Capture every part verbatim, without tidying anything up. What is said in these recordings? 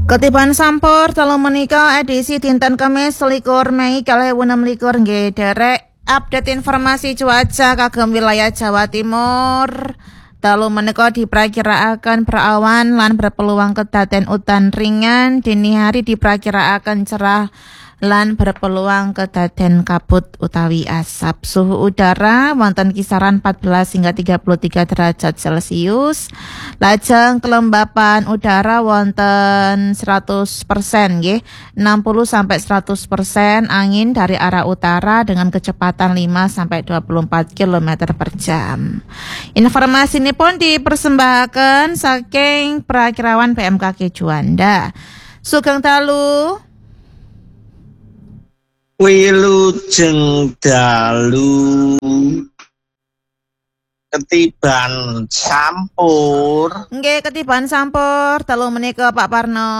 Ketiban sampur telu menika edisi dinten Kamis selikur Mei kalih ewu enem likur nggih derek update informasi cuaca kagem wilayah Jawa Timur. Telu menika diperkiraaken berawan lan berpeluang kedaden udan ringan, dini hari diperkiraaken cerah lan berpeluang kedaden kabut utawi asap. Suhu udara wonten kisaran empat belas hingga tiga puluh tiga derajat Celcius. Lajeng kelembapan udara wonten seratus persen nggih, enam puluh sampai seratus persen, angin dari arah utara dengan kecepatan lima sampai dua puluh empat kilometer per jam. Informasi ini pun dipersembahkan saking Prakirawan B M K G Juanda. Sugeng dalu. Wilujeng dalu ketiban sampur. Nggih, ketiban sampur telu menika Pak Parno.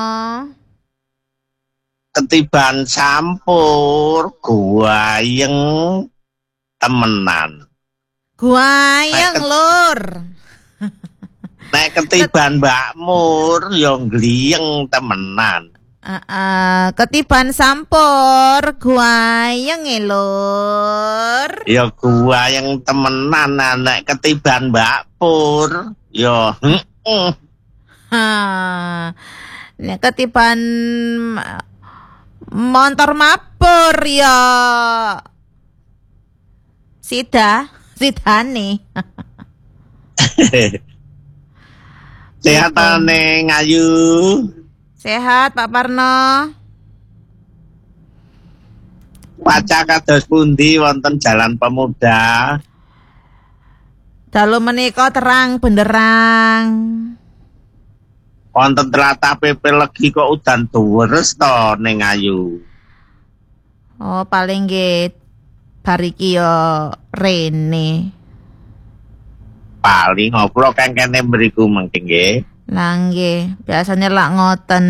Ketiban sampur guayeng temenan. Guayeng Nek, lur. Nek ketiban Mbak Mur yo gliyeng temenan. Uh, uh, ketiban sampur guayeng e lur. Ya guayeng temenan. Nek ketiban Mbak Pur ya heeh. Ha. Nek ketiban motor mabur ya sida, sidane. Sehatane Ngayu. Sehat Pak Parno. Paca kados pundi wonten Jalan Pemuda? Dalu menika terang benderang. Wonten tlatah P P legi kok udan deres to ning Ayu. Oh, paling nggih bariki yo rene. Paling ngobrol kan kene mriku mengke nggih. Lah nggih, biasanya lak ngoten.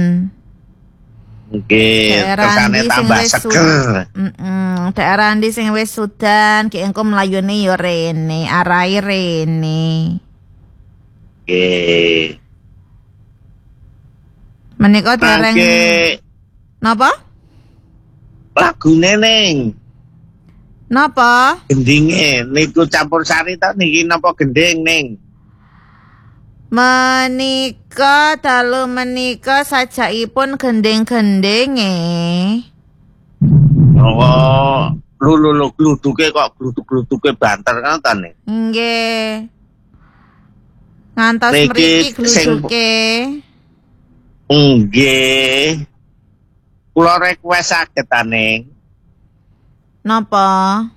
Nggih, tersane tambah seger. Heeh, daerah ndi sing wis sudan, ki engko mlayune yo rene, arahe rene. Nggih. Menika dereng napa? Lagune ning napa? gendinge niku campursari ta niki napa gending ning? Menika dalu menika sajakipun gending-gendinge. Oh, lho lho gluduke kok gluduk-gluduke banter ngoten nggih. Nggih. Ngantos Niki mriki gluduke. Nggih. Kula request saged aning. Napa?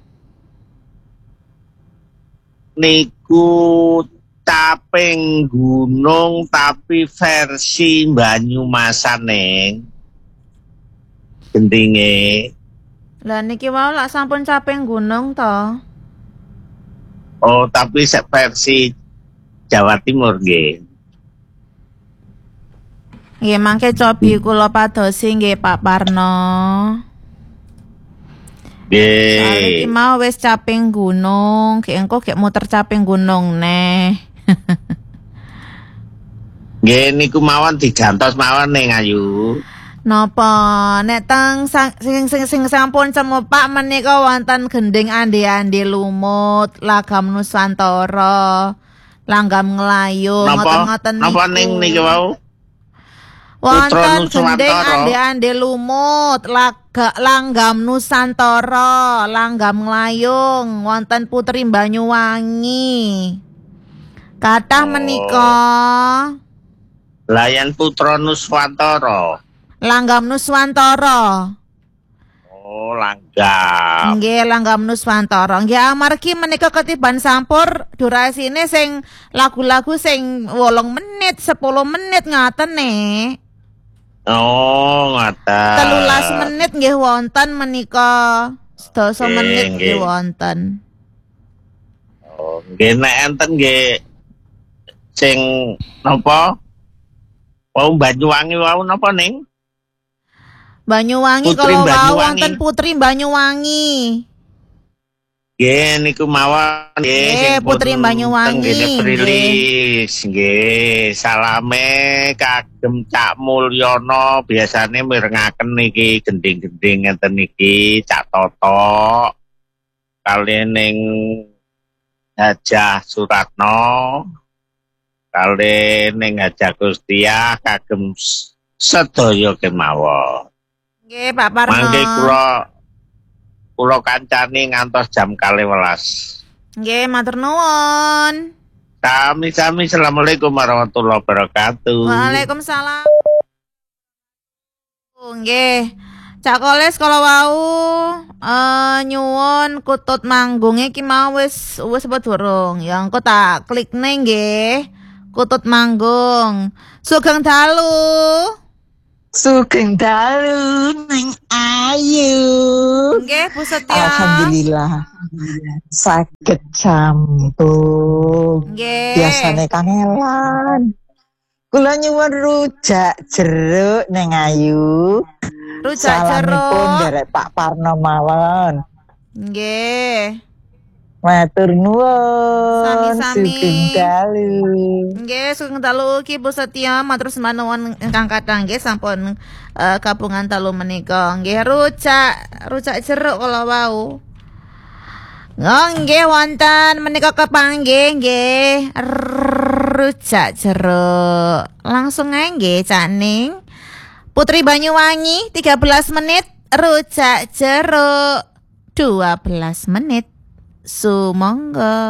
Niku taping gunung tapi versi Banyumasan neng gendinge. Lah niki wau lak sampun caping gunung to. Oh, tapi versi Jawa Timur nggih. Nggih mangke cobi kula padosi nggih Pak Parno. Nggih. Iki mau wis caping gunung, ki engko gek muter caping gunung neh. Nggih niku mawon digantos mawon ning Ayu. Napa nek teng sing sing sing sampun cemupak menika wonten gending andi-andi lumut, lagam Nusantara, langgam nglayu, ngoten-ngoten niku. Napa ning niki wau? Wonten gending andi-andi lumut, laga langgam Nusantara, langgam nglayung, wonten Putri Banyuwangi. Kathah menika Layan Putra Nuswantara. Langgam Nuswantara. Oh, langgam. Nggih, langgam Nuswantara. Nggih amargi menika ketiban sampur durasine sing lagu-lagu sing wolung menit, sepuluh menit ngaten nih. Oh, ngaten. telulas menit nggih wonten menika. sedasa menit nggih wonten. Oh, nggih nek enten nggih sing napa? Wau Banyuwangi wau napa ning? Banyuwangi kalau wau wonten Putri Banyuwangi. Nggih niku mawon nggih Nggih, sing Putri pun Banyuwangi, tenggene nggih. Prilis nggih salame kagem Cak Mulyono biasane mirengaken niki gending-gending ngeten niki Cak Toto kali ning Hajah Suratno kali ning Hajah Gustiah kagem sedaya kemawon. Nggih, Pak Parno. Mangke kula kula kancani ngantos jam kalih welas. Nggih, matur nuwun. Sami-sami, assalamualaikum warahmatullahi wabarakatuh. Waalaikumsalam. Nggih. Cak Koles kalau wau eh nyuwun kutut manggung iki mau wis wis apa durung? Ya engko tak klik ning nggih. Kutut manggung. Sugeng dalu. Sugeng dalu ning ayu. Nggih, Bu Setya. Alhamdulillah. Saged sambung. Nggih. Biasane kangelan. Kula nyuwun rujak jeruk ning ayu. Rujak Salamipun jeruk. derek Pak Parno mawon. Nggih. Matur nuwun. Sami-sami. Sugeng dalu. Nggih, sugeng dalu iki Bu Setya matur sembah nuwun ingkang kathah nggih sampun uh, gabungan dalu menika. Nggih, rujak, rujak jeruk kala wau. Oh, nggih wonten menika kepanggih nggih. Rujak jeruk. Langsung ae nggih Caning. Putri Banyuwangi tiga belas menit, rujak jeruk dua belas menit. Sumangga.